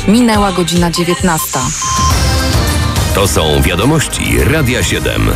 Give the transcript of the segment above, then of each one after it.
Minęła godzina 19. To są wiadomości Radia 7.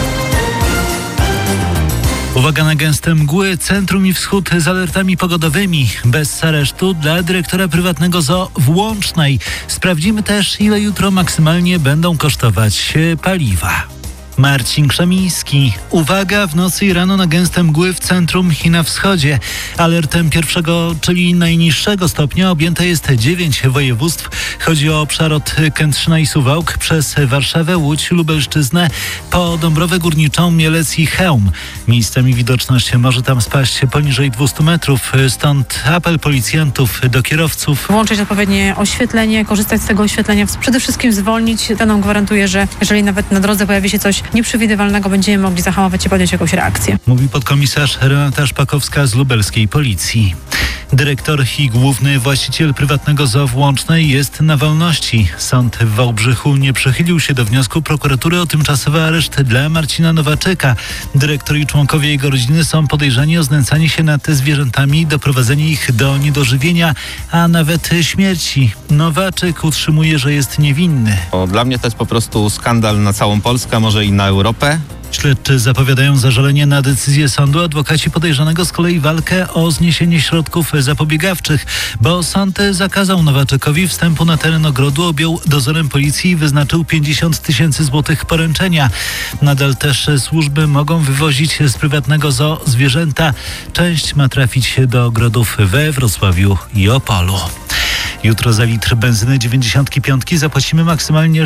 Uwaga na gęste mgły, centrum i wschód z alertami pogodowymi. Bez aresztu dla dyrektora prywatnego zoo w Łącznej. Sprawdzimy też, ile jutro maksymalnie będą kosztować paliwa. Marcin Krzemiński. Uwaga, w nocy i rano na gęste mgły w centrum i na wschodzie. Alertem pierwszego, czyli najniższego stopnia objęte jest 9 województw. Chodzi o obszar od Kętrzyna i Suwałk przez Warszawę, Łódź, Lubelszczyznę, po Dąbrowę Górniczą, Mielec i Chełm. Miejscami widoczność może tam spaść poniżej 200 metrów, stąd apel policjantów do kierowców. Włączyć odpowiednie oświetlenie, korzystać z tego oświetlenia, przede wszystkim zwolnić. To nam gwarantuje, że jeżeli nawet na drodze pojawi się coś nieprzewidywalnego, będziemy mogli zahamować i podjąć jakąś reakcję. Mówi podkomisarz Renata Szpakowska z lubelskiej policji. Dyrektor i główny właściciel prywatnego zoo w Łącznej jest na wolności. Sąd w Wałbrzychu nie przychylił się do wniosku prokuratury o tymczasowy areszt dla Marcina Nowaczyka. Dyrektor i członkowie jego rodziny są podejrzani o znęcanie się nad zwierzętami, doprowadzenie ich do niedożywienia, a nawet śmierci. Nowaczyk utrzymuje, że jest niewinny. Dla mnie to jest po prostu skandal na całą Polskę, a może i na Europę. Śledczy zapowiadają zażalenie na decyzję sądu. Adwokaci podejrzanego z kolei walkę o zniesienie środków zapobiegawczych, bo sąd zakazał Nowaczykowi wstępu na teren ogrodu, objął dozorem policji i wyznaczył 50 000 złotych poręczenia. Nadal też służby mogą wywozić z prywatnego zoo zwierzęta. Część ma trafić do ogrodów we Wrocławiu i Opolu. Jutro za litr benzyny 95 zapłacimy maksymalnie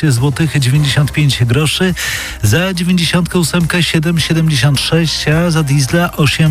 6,95 zł, za 98 7,76, a za diesla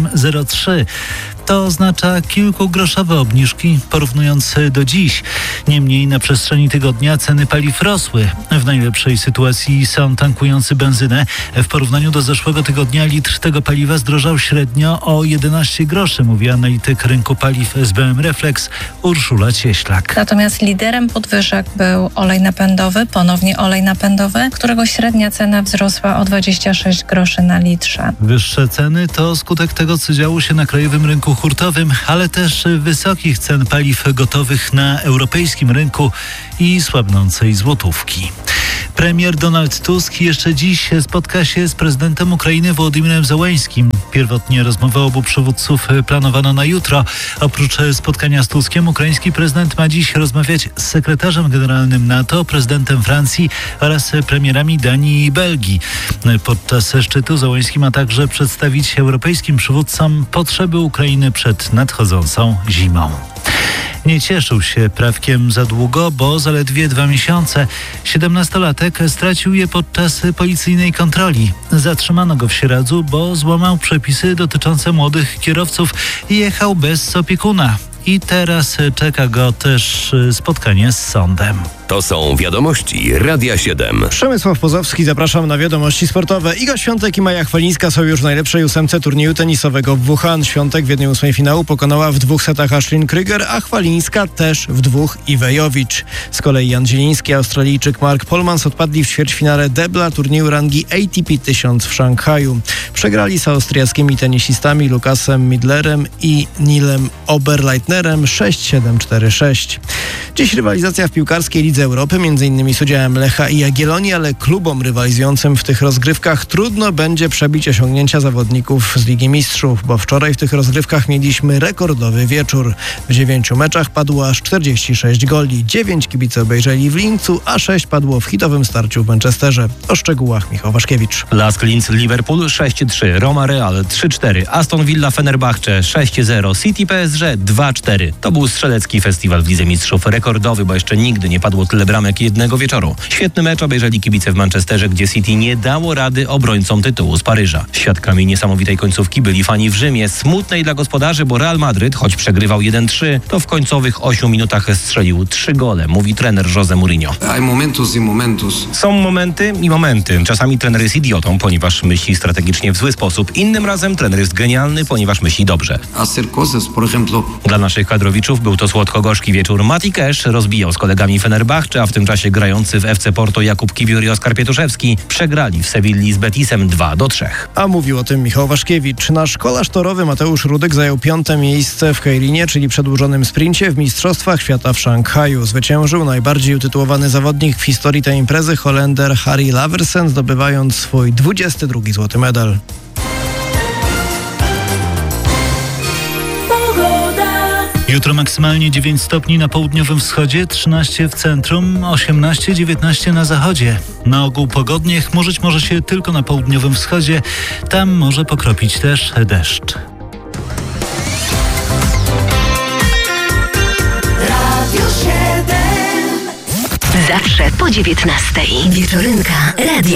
8,03. To oznacza kilkugroszowe obniżki porównując do dziś. Niemniej na przestrzeni tygodnia ceny paliw rosły. W najlepszej sytuacji są tankujący benzynę. W porównaniu do zeszłego tygodnia litr tego paliwa zdrożał średnio o 11 groszy, mówi analityk rynku paliw SBM Reflex Urszula Cieślak. Natomiast liderem podwyżek był olej napędowy, ponownie olej napędowy, którego średnia cena wzrosła o 26 groszy na litrze. Wyższe ceny to skutek tego, co działo się na krajowym rynku hurtowym, ale też wysokich cen paliw gotowych na europejskim rynku i słabnącej złotówki. Premier Donald Tusk jeszcze dziś spotka się z prezydentem Ukrainy Wołodymirem Zełeńskim. Pierwotnie rozmowę obu przywódców planowano na jutro. Oprócz spotkania z Tuskiem, ukraiński prezydent ma dziś rozmawiać z sekretarzem generalnym NATO, prezydentem Francji oraz premierami Danii i Belgii. Podczas szczytu Zełeński ma także przedstawić europejskim przywódcom potrzeby Ukrainy przed nadchodzącą zimą. Nie cieszył się prawkiem za długo, bo zaledwie 2 miesiące. 17-latek stracił je podczas policyjnej kontroli. Zatrzymano go w Sieradzu, bo złamał przepisy dotyczące młodych kierowców i jechał bez opiekuna. I teraz czeka go też spotkanie z sądem. To są wiadomości Radia 7. Przemysław Pozowski, zapraszam na wiadomości sportowe. Iga Świątek i Maja Chwalińska są już w najlepszej 8 turnieju tenisowego w Wuhan. Świątek w 1/8 finału pokonała w 2 setach Ashlyn Krüger, a Chwalińska też w 2 Iwę Jowicz. Z kolei Jan Zieliński, Australijczyk Mark Polmans odpadli w ćwierćfinale debla turnieju rangi ATP 1000 w Szanghaju. Przegrali z austriackimi tenisistami Lukasem Midlerem i Nilem Oberleitnerem 6-7, 4-6. Dziś rywalizacja w piłkarskiej Lidze Europy, m.in. z udziałem Lecha i Jagiellonii, ale klubom rywalizującym w tych rozgrywkach trudno będzie przebić osiągnięcia zawodników z Ligi Mistrzów, bo wczoraj w tych rozgrywkach mieliśmy rekordowy wieczór. W 9 meczach padło aż 46 goli, 9 kibice obejrzeli w Lincu, a 6 padło w hitowym starciu w Manchesterze. O szczegółach Michał Waszkiewicz. Lask Linz Liverpool 6-3, Roma Real 3-4, Aston Villa Fenerbahce 6-0, City PSG 2-4. To był strzelecki festiwal w Lidze Mistrzów, rekordowy, bo jeszcze nigdy nie padło tyle bramek jednego wieczoru. Świetny mecz obejrzeli kibice w Manchesterze, gdzie City nie dało rady obrońcom tytułu z Paryża. Świadkami niesamowitej końcówki byli fani w Rzymie, smutnej dla gospodarzy, bo Real Madryt, choć przegrywał 1-3, to w końcowych 8 minutach strzelił 3 gole, mówi trener José Mourinho. Są momenty i momenty. Czasami trener jest idiotą, ponieważ myśli strategicznie w zły sposób. Innym razem trener jest genialny, ponieważ myśli dobrze. Dla naszych naszych kadrowiczów. Był to słodko-gorzki wieczór. Mati Cash rozbijał z kolegami Fenerbahce, a w tym czasie grający w FC Porto Jakub Kiwior i Oskar Pietuszewski przegrali w Sewilli z Betisem 2-3. A mówił o tym Michał Waszkiewicz. Nasz kolarz torowy Mateusz Rudek zajął 5. miejsce w Keirinie, czyli przedłużonym sprincie w Mistrzostwach Świata w Szanghaju. Zwyciężył najbardziej utytułowany zawodnik w historii tej imprezy, Holender Harry Laversen, zdobywając swój 22. złoty medal. Jutro maksymalnie 9 stopni na południowym wschodzie, 13 w centrum, 18-19 na zachodzie. Na ogół pogodnie, chmurzyć może się tylko na południowym wschodzie. Tam może pokropić też deszcz. Zawsze po 19:00. Wieczorynka Radio